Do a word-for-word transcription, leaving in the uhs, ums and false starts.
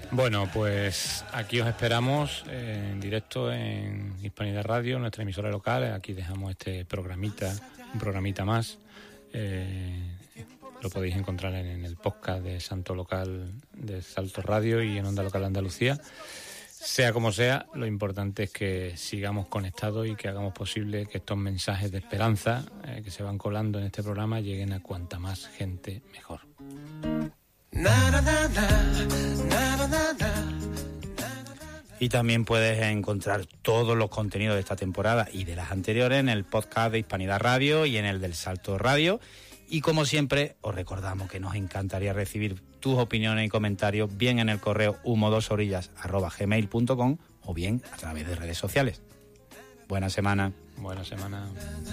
Bueno, pues aquí os esperamos eh, en directo en Hispanidad Radio, nuestra emisora local. Aquí dejamos este programita, un programita más. Eh, lo podéis encontrar en, en el podcast de Santo Local de Salto Radio y en Onda Local Andalucía. Sea como sea, lo importante es que sigamos conectados y que hagamos posible que estos mensajes de esperanza eh, que se van colando en este programa lleguen a cuanta más gente mejor. Y también puedes encontrar todos los contenidos de esta temporada y de las anteriores en el podcast de Hispanidad Radio y en el del Salto Radio. Y como siempre, os recordamos que nos encantaría recibir tus opiniones y comentarios bien en el correo humo dos orillas arroba gmail punto com o bien a través de redes sociales. Buena semana. Buena semana.